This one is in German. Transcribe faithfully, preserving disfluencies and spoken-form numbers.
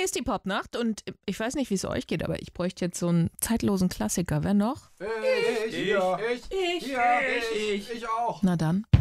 Hier ist die Popnacht und ich weiß nicht, wie es euch geht, aber ich bräuchte jetzt so einen zeitlosen Klassiker. Wer noch? Ich, ich, ich, ich, ich, ich, ich auch. Na dann.